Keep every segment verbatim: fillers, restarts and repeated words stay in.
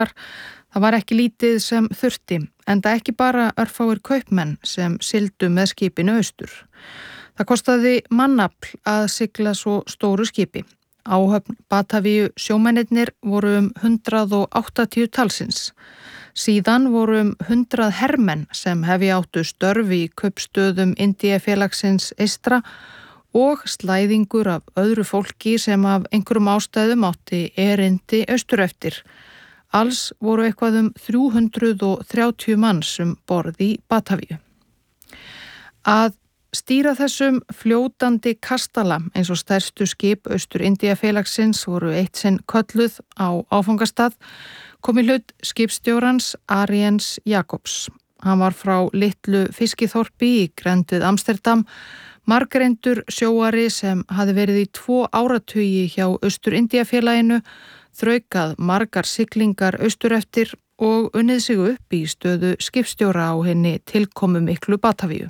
Það var ekki lítið sem þurfti, enda ekki bara örfáir kaupmenn sem sigldu með skipinu austur. Það kostaði mannafl að sigla svo stóru skipi. Áhöfn Batavíu sjómennirnir voru um hundrað og áttatíu talsins. Síðan voru um hundrað hermenn sem hefja áttu störf í kaupstöðum Indíafélagsins eystra og slæðingur af öðru fólki sem af einhverjum ástæðum átti erindi austur eftir. Alls voru eitthvað um þrjú hundruð þrjátíu manns um borð í Batavíu. Að stýra þessum fljótandi kastala eins og stærstu skip austur Indíafélagsins voru eitt sinn kölluð á áfangastað kom í hlut skipstjórans Ariens Jakobs. Hann var frá litlu fiskiþorpi í grennd við Amsterdam, margreindur sjóari sem hafði verið í tvo áratugi hjá austur Indíafélaginu, þraukað margar siglingar austur eftir og unnið sig upp í stöðu skipstjóra á henni tilkomu miklu Batavíu.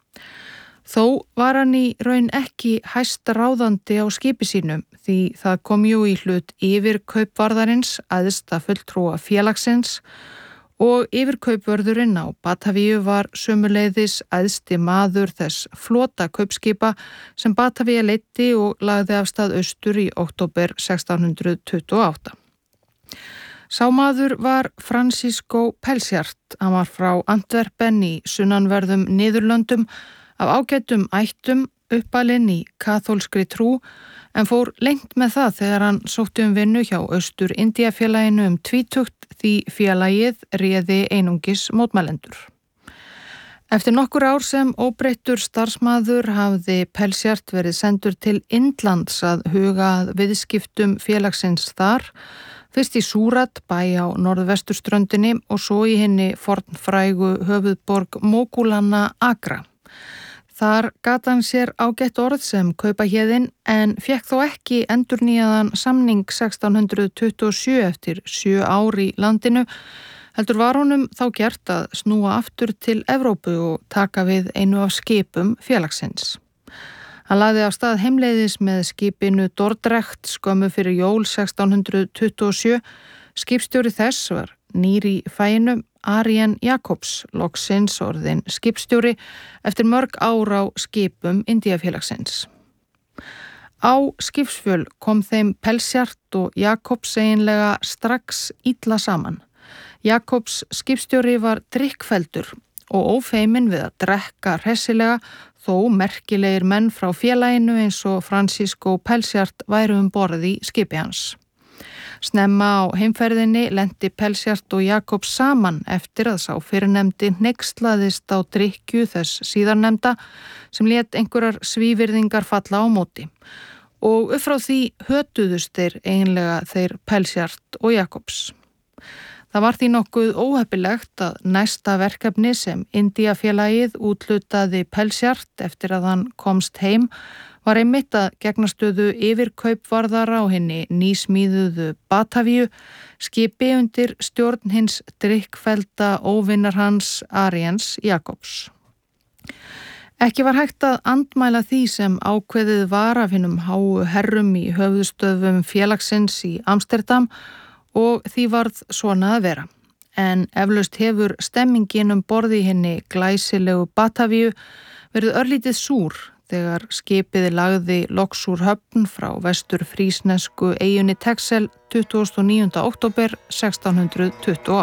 Þó var hann í raun ekki hæst ráðandi á skipi sínu því það kom jú í hlut yfir kaupvarðarins æðsta fulltrúa félagsins og yfir kaupvörðurinn á Batavíu var sömuleiðis æðsti maður þess flota kaupskipa sem Batavía leiddi og lagði af stað austur í október sextán hundruð tuttugu og átta. Sá maður var Francisco Pelsjárt. Hann var frá Antwerpen í sunnanverðum Niðurlöndum af ágætum ættum uppalinn í kaþólskri trú en fór lengt með það þegar hann sótti um vinnu hjá austur Indíafélaginu um tvítugt því félagið réði einungis mótmælendur. Eftir nokkur ár sem óbreyttur starfsmaður hafði Pelsjárt verið sendur til Indlands að huga að viðskiptum félagsins þar, fyrst í Súrat, bæ á norðvesturströndinni og svo í hinni fornfrægu höfuðborg Mógúlanna Agra. Þar gat hann sér ágætt orð sem kaupahéðinn en fékk þó ekki endurnýjaðan samning sextán hundruð tuttugu og sjö eftir sjö ár í landinu, heldur var honum þá gert að snúa aftur til Evrópu og taka við einu af skipum félagsins. Hann lagði af stað heimleiðis með skipinu Dordrecht skömmu fyrir jól sextán hundruð tuttugu og sjö. Skipstjóri þess var nýr í fæinu Arien Jakobs, loksins orðinn skipstjóri eftir mörg ár á skipum Indíafélagsins. Á skipsfjöl kom þeim Pelsjárt og Jakobs eiginlega strax illa saman. Jakobs skipstjóri var drykkfelldur og ófeiminn við að drekka hressilega þó merkilegir menn frá félaginu eins og Francisco Pelsjárt væru um borð í skipi hans. Snemma á heimferðinni lenti Pelsjárt og Jakobs saman eftir að sá fyrrnefndi hneykslaðist á drykkju þess síðarnefnda sem lét einhverjar svívirðingar falla á móti og upp frá því hötuðust þeir eiginlega þeir Pelsjárt og Jakobs. Það var því nokkuð óheppilegt að næsta verkefni sem Indíafélagið úthlutaði Pelsjárt eftir að hann komst heim var einmitt að gegnastöðu yfir kaupvarðara á henni nýsmíðuðu Batavíu, skipi undir stjórn hins drykkfellda óvinnar hans Ariens Jakobs. Ekki var hægt að andmæla því sem ákveðið var af hinum háu herrum í höfuðstöðvum félagsins í Amsterdam og því varð svona að vera. En eflaust hefur stemmingin um borði henni glæsilegu Batavíu verið örlítið súr þegar skipið lagði loks úr höfn frá vestur frísnesku eyjunni Texel tuttugasta og níunda október sextán hundruð tuttugu og